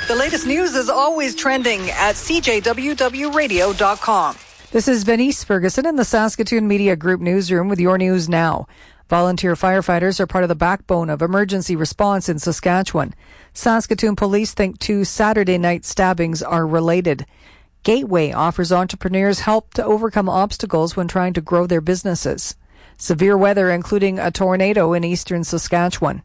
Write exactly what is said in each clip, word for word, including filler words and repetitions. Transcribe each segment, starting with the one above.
The latest news is always trending at c j w w radio dot com. This is Venice Ferguson in the Saskatoon Media Group newsroom with your news now. Volunteer firefighters are part of the backbone of emergency response in Saskatchewan. Saskatoon police think two Saturday night stabbings are related. Gateway offers entrepreneurs help to overcome obstacles when trying to grow their businesses. Severe weather, including a tornado in eastern Saskatchewan.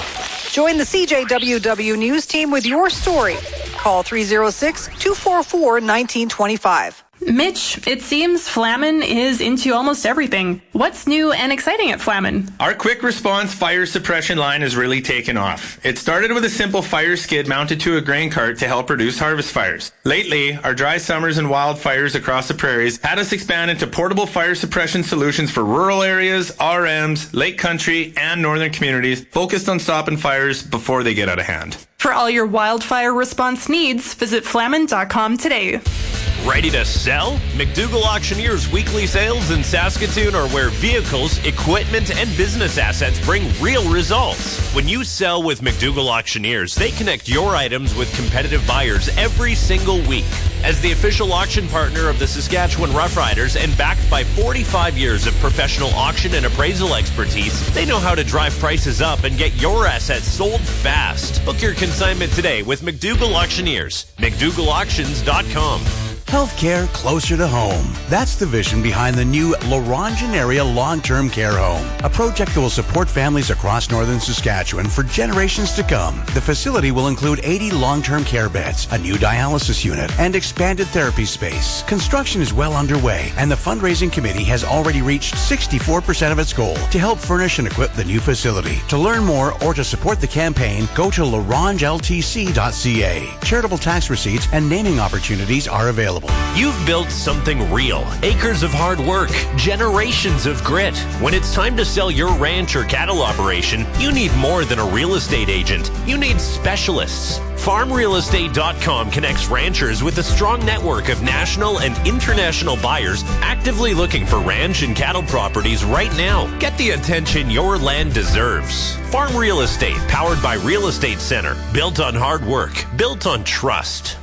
Join the C J W W News team with your story. Call three oh six, two four four, one nine two five. Mitch, it seems Flamin is into almost everything. What's new and exciting at Flamin? Our quick response fire suppression line has really taken off. It started with a simple fire skid mounted to a grain cart to help reduce harvest fires. Lately, our dry summers and wildfires across the prairies had us expand into portable fire suppression solutions for rural areas, R Ms, lake country, and northern communities focused on stopping fires before they get out of hand. For all your wildfire response needs, visit flamin dot com today. Ready to sell? McDougall Auctioneers weekly sales in Saskatoon are where vehicles, equipment, and business assets bring real results. When you sell with McDougall Auctioneers, they connect your items with competitive buyers every single week. As the official auction partner of the Saskatchewan Roughriders and backed by forty-five years of professional auction and appraisal expertise, they know how to drive prices up and get your assets sold fast. Book your consignment today with McDougall Auctioneers. McDougall Auctions dot com. Healthcare closer to home. That's the vision behind the new Laurentian Area Long-Term Care Home, a project that will support families across northern Saskatchewan for generations to come. The facility will include eighty long-term care beds, a new dialysis unit, and expanded therapy space. Construction is well underway, and the fundraising committee has already reached sixty-four percent of its goal to help furnish and equip the new facility. To learn more or to support the campaign, go to la ronge l t c dot c a. Charitable tax receipts and naming opportunities are available. You've built something real. Acres of hard work, generations of grit. When it's time to sell your ranch or cattle operation, you need more than a real estate agent. You need specialists. farm real estate dot com connects ranchers with a strong network of national and international buyers actively looking for ranch and cattle properties right now. Get the attention your land deserves. Farm Real Estate, powered by Real Estate Center. Built on hard work. Built on trust.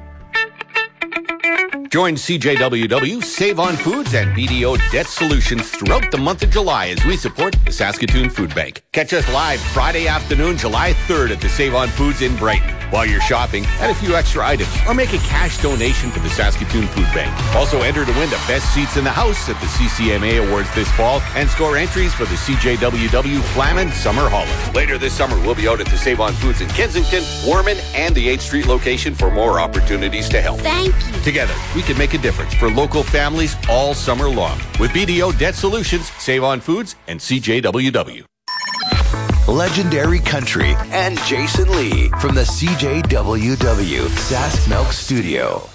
Join C J W W, Save On Foods, and B D O Debt Solutions throughout the month of July as we support the Saskatoon Food Bank. Catch us live Friday afternoon, July third at the Save On Foods in Brighton. While you're shopping, add a few extra items or make a cash donation for the Saskatoon Food Bank. Also enter to win the best seats in the house at the C C M A Awards this fall and score entries for the C J W W Flamin Summer Hauler. Later this summer, we'll be out at the Save On Foods in Kensington, Warman, and the eighth Street location for more opportunities to help. Thank you. Together, we can make a difference for local families all summer long with B D O Debt Solutions, Save On Foods, and C J W W. Legendary Country and Jason Lee from the C J W W Sask Milk Studio.